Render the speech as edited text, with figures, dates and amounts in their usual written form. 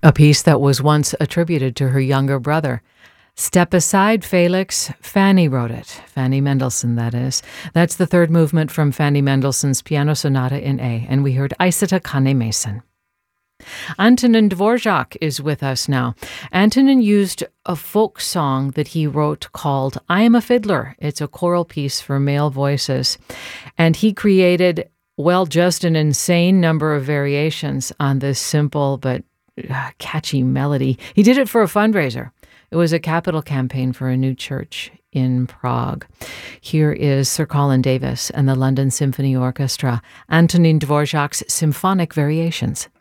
a piece that was once attributed to her younger brother. Step Aside, Felix. Fanny wrote it. Fanny Mendelssohn, that is. That's the third movement from Fanny Mendelssohn's Piano Sonata in A, and we heard Aissata Kane-Mason. Antonin Dvorak is with us now. Antonin used a folk song that he wrote called I Am a Fiddler. It's a choral piece for male voices. And he created, well, just an insane number of variations on this simple but catchy melody. He did it for a fundraiser. It was a capital campaign for a new church in Prague. Here is Sir Colin Davis and the London Symphony Orchestra, Antonin Dvorak's Symphonic Variations.